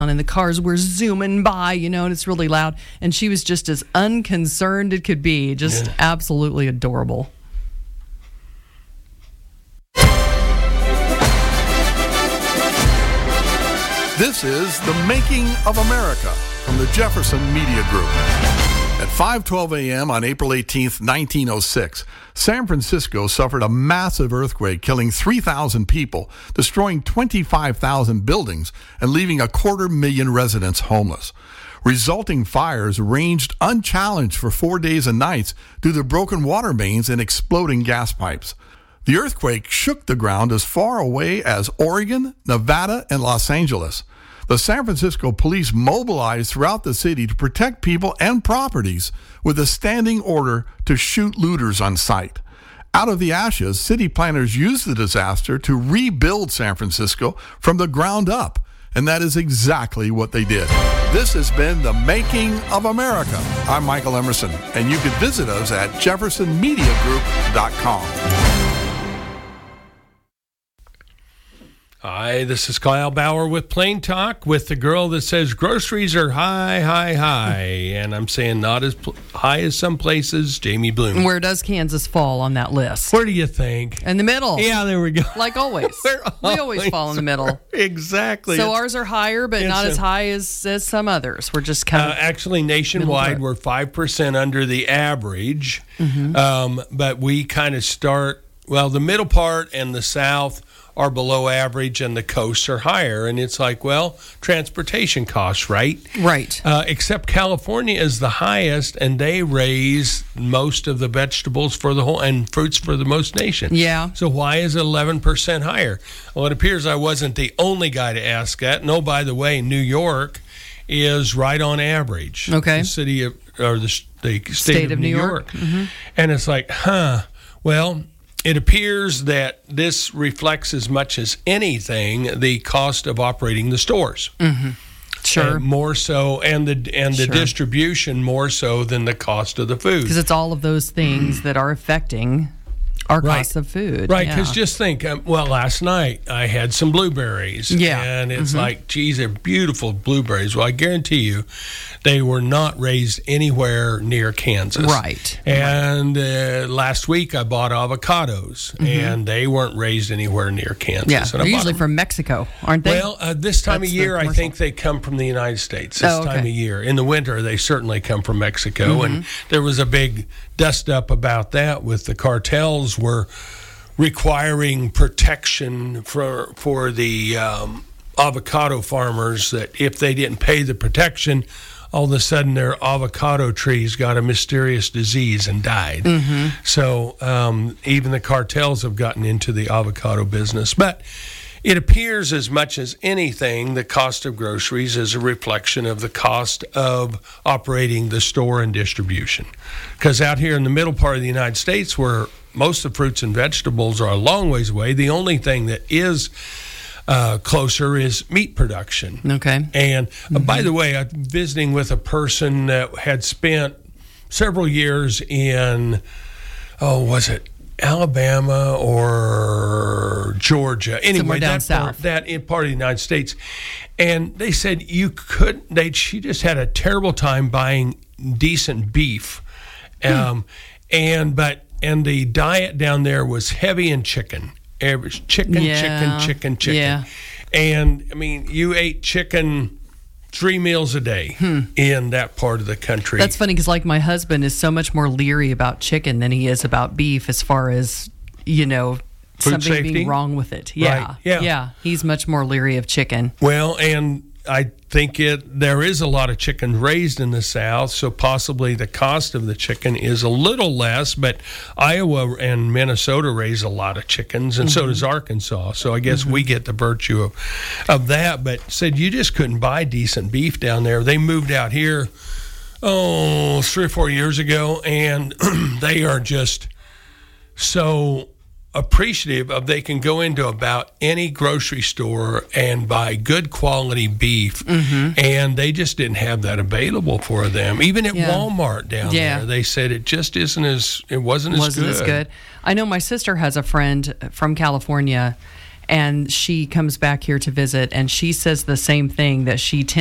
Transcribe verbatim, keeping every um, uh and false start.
and the cars were zooming by, you know, and it's really loud. And she was just as unconcerned it could be, just yeah. absolutely adorable. This is The Making of America from the Jefferson Media Group. At five twelve a.m. on April eighteenth, nineteen oh six, San Francisco suffered a massive earthquake, killing three thousand people, destroying twenty-five thousand buildings, and leaving a quarter million residents homeless. Resulting fires raged unchallenged for four days and nights due to broken water mains and exploding gas pipes. The earthquake shook the ground as far away as Oregon, Nevada, and Los Angeles. The San Francisco police mobilized throughout the city to protect people and properties with a standing order to shoot looters on sight. Out of the ashes, city planners used the disaster to rebuild San Francisco from the ground up, and that is exactly what they did. This has been The Making of America. I'm Michael Emerson, and you can visit us at jefferson media group dot com. Hi, this is Kyle Bauer with Plain Talk with the girl that says groceries are high, high, high. And I'm saying not as pl- high as some places, Jamie Bloom. Where does Kansas fall on that list? Where do you think? In the middle. Yeah, there we go. Like always. we always fall in the middle. Exactly. So it's, ours are higher, but not a, as high as, as some others. We're just kind uh, of... Actually, nationwide, we're five percent under the average. Mm-hmm. Um, but we kind of start... Well, the middle part and the south are below average and the coasts are higher. And it's like, well, transportation costs, right? Right. Uh, except California is the highest, and they raise most of the vegetables for the whole and fruits for the most nation. Yeah. So why is it eleven percent higher? Well, it appears I wasn't the only guy to ask that. No, by the way, New York is right on average. Okay. The city of, or the, the state, state of, of New, New York. York. Mm-hmm. And it's like, huh, well... It appears that this reflects as much as anything the cost of operating the stores. Mm-hmm. Sure. And more so, and the and the sure. distribution more so than the cost of the food. Because it's all of those things that are affecting our right. cost of food. Right, because yeah. just think, um, well, last night I had some blueberries. Yeah. And it's mm-hmm. like, geez, they're beautiful blueberries. Well, I guarantee you they were not raised anywhere near Kansas. Right. And uh, last week I bought avocados, mm-hmm. and they weren't raised anywhere near Kansas. Yeah, and they're I usually them. from Mexico, aren't they? Well, uh, this time That's of year, the I think they come from the United States. This oh, okay. time of year. In the winter, they certainly come from Mexico. Mm-hmm. And there was a big dust-up about that with the cartels were requiring protection for for the um, avocado farmers, that if they didn't pay the protection, all of a sudden their avocado trees got a mysterious disease and died. Mm-hmm. So um, even the cartels have gotten into the avocado business. But it appears as much as anything, the cost of groceries is a reflection of the cost of operating the store and distribution. Because out here in the middle part of the United States, where most of the fruits and vegetables are a long ways away, the only thing that is uh, closer is meat production. Okay. And uh, mm-hmm. by the way, I'm visiting with a person that had spent several years in, oh, was it Alabama or Georgia? Anyway, down that south. part, that in part of the United States. And they said you could, they, she just had a terrible time buying decent beef. Um, mm. And, but, and the diet down there was heavy in chicken. It was chicken, yeah. chicken, chicken, chicken. Yeah. And, I mean, you ate chicken three meals a day hmm. in that part of the country. That's funny because, like, my husband is so much more leery about chicken than he is about beef as far as, you know, food something safety? being wrong with it. Yeah. Right. Yeah. Yeah. He's much more leery of chicken. Well, and I think it there is a lot of chicken raised in the South, so possibly the cost of the chicken is a little less, but Iowa and Minnesota raise a lot of chickens, and mm-hmm. so does Arkansas. So I guess mm-hmm. we get the virtue of, of that, but said you just couldn't buy decent beef down there. They moved out here, oh, three or four years ago, and they are just so appreciative of they can go into about any grocery store and buy good quality beef, mm-hmm. and they just didn't have that available for them. Even at yeah. Walmart down yeah. there, they said it just isn't as it wasn't, wasn't as good. as good. I know my sister has a friend from California, and she comes back here to visit, and she says the same thing, that she tends